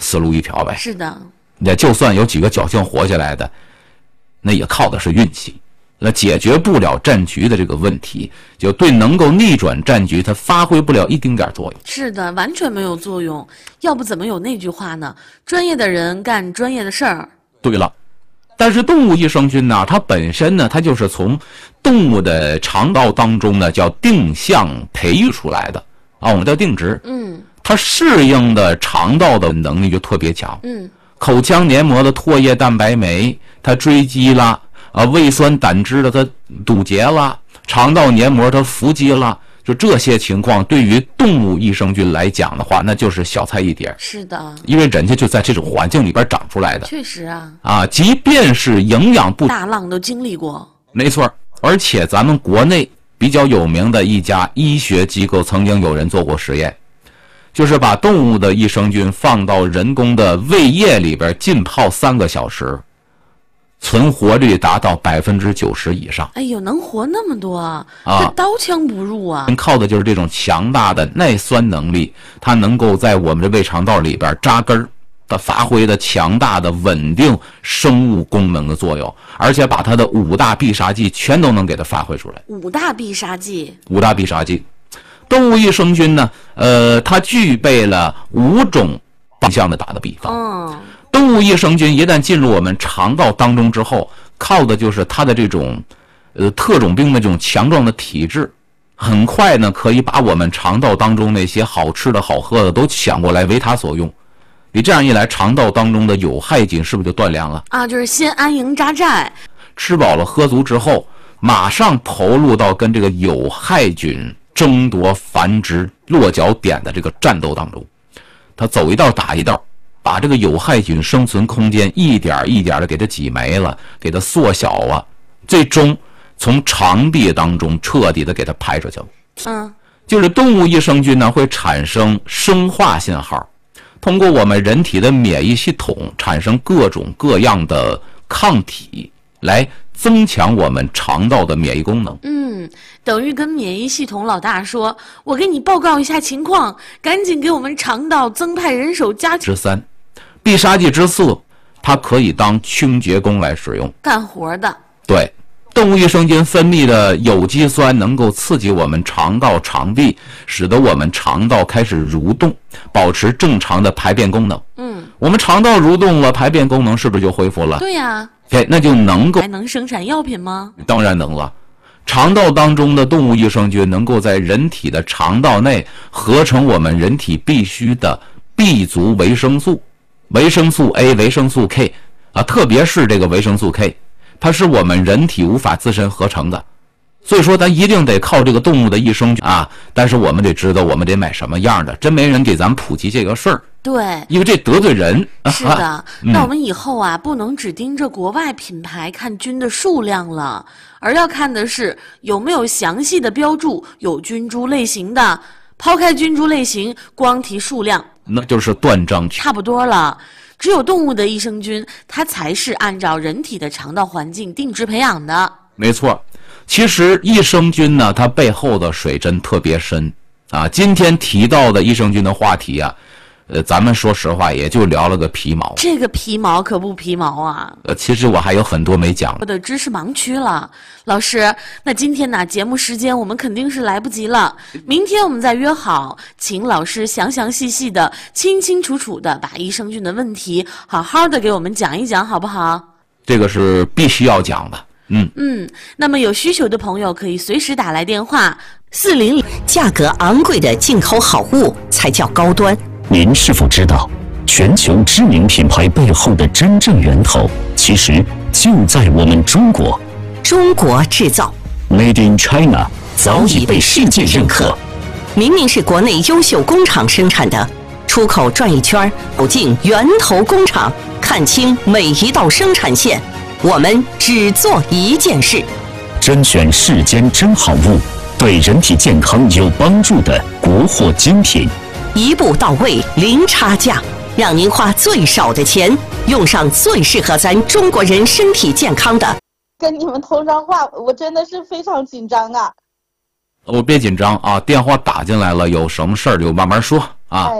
死路一条呗。 是的， 那就算有几个侥幸活下来的，那也靠的是运气。那解决不了战局的这个问题，就对能够逆转战局它发挥不了一丁点作用。 是的，完全没有作用。要不怎么有那句话呢？专业的人干专业的事儿。 对了，但是动物益生菌呢，它本身呢，它就是从动物的肠道当中呢，叫定向培育出来的啊，我们叫定植。它适应的肠道的能力就特别强。口腔黏膜的唾液蛋白酶它追击了。胃酸胆汁的它堵结了，肠道黏膜它伏击了，就这些情况对于动物益生菌来讲的话，那就是小菜一碟。 是的， 因为人家就在这种环境里边长出来的。 确实即便是营养不大浪都经历过。 没错，而且咱们国内比较有名的一家医学机构曾经有人做过实验，就是把动物的益生菌放到人工的胃液里边浸泡3个小时。存活率达到90%以上。 哎呦，能活那么多啊！这刀枪不入啊！ 靠的就是这种强大的耐酸能力，它能够在我们的胃肠道里边扎根儿，它发挥的强大的稳定生物功能的作用，而且把它的5大必杀技全都能给它发挥出来。 5大必杀技。 5大必杀技，动物益生菌呢，它具备了5种方向的。打个比方。动物益生菌一旦进入我们肠道当中之后，靠的就是它的这种特种兵的这种强壮的体质，很快呢可以把我们肠道当中那些好吃的好喝的都抢过来为它所用。你这样一来，肠道当中的有害菌是不是就断粮了啊？就是先安营扎寨， 吃饱了喝足之后，马上投入到跟这个有害菌争夺繁殖落脚点的这个战斗当中，它走一道打一道，把这个有害菌生存空间一点一点的给它挤没了，给它缩小啊，最终从肠壁当中彻底的给它排出去了。就是动物益生菌呢会产生生化信号，通过我们人体的免疫系统产生各种各样的抗体，来增强我们肠道的免疫功能。 等于跟免疫系统老大说，我给你报告一下情况，赶紧给我们肠道增派人手加强。 之3，必杀技之4，它可以当清洁工来使用， 干活的。 对，动物益生菌分泌的有机酸能够刺激我们肠道肠壁，使得我们肠道开始蠕动，保持正常的排便功能。我们肠道蠕动了，排便功能是不是就恢复了？ 对呀。 那就能够还能生产药品吗？ 当然能了。肠道当中的动物益生菌能够在人体的肠道内合成我们人体必需的 B 族维生素，维生素 A、维生素 K 特别是这个维生素 K， 它是我们人体无法自身合成的，所以说咱一定得靠这个动物的益生菌但是我们得知道我们得买什么样的，真没人给咱们普及这个事儿。 对， 因为这得罪人。 是的，那我们以后不能只盯着国外品牌看菌的数量了，而要看的是有没有详细的标注有菌株类型的。抛开菌株类型，光提数量， 那就是断章取义。 差不多了。只有动物的益生菌，它才是按照人体的肠道环境定制培养的。 没错，其实益生菌呢，它背后的水真特别深今天提到的益生菌的话题咱们说实话也就聊了个皮毛。 这个皮毛可不皮毛啊！ 其实我还有很多没讲我的知识盲区了。老师，那今天呢节目时间我们肯定是来不及了，明天我们再约好，请老师详详细细的、清清楚楚的把益生菌的问题好好的给我们讲一讲，好不好？ 这个是必须要讲的。 那么有需求的朋友可以随时打来电话400。 价格昂贵的进口好物才叫高端。 您是否知道，全球知名品牌背后的真正源头，其实就在我们中国。 中国制造 Made in China 早已被世界认可。 明明是国内优秀工厂生产的，出口转一圈，走进源头工厂，看清每一道生产线。我们只做一件事， 甄选世间真好物，对人体健康有帮助的国货精品， 一步到位，零差价，让您花最少的钱，用上最适合咱中国人身体健康的。 跟你们通上话，我真的是非常紧张啊！ 我别紧张电话打进来了，有什么事儿就慢慢说哎，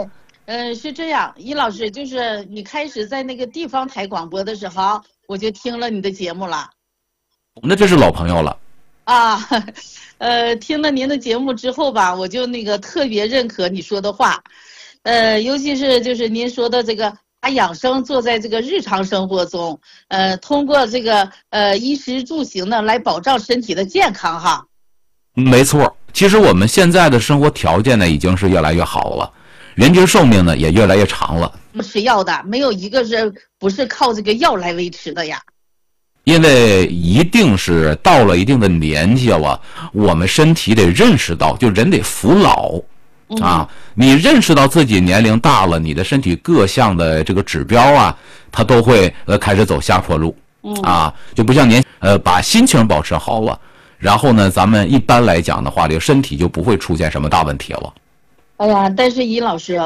是这样，易老师，就是你开始在那个地方台广播的时候，我就听了你的节目了。 那这是老朋友了啊，听了您的节目之后吧，我就特别认可你说的话，尤其是就是您说的这个把养生做在这个日常生活中，通过这个衣食住行呢来保障身体的健康哈。 没错，其实我们现在的生活条件呢已经是越来越好了，人均寿命呢也越来越长了。 吃药的没有一个不是靠这个药来维持的呀。 因为一定是到了一定的年纪了，我们身体得认识到，就人得服老啊。你认识到自己年龄大了，你的身体各项的这个指标啊，它都会开始走下坡路啊。就不像把心情保持好了，然后呢，咱们一般来讲的话，这个身体就不会出现什么大问题了。 哎呀，但是尹老师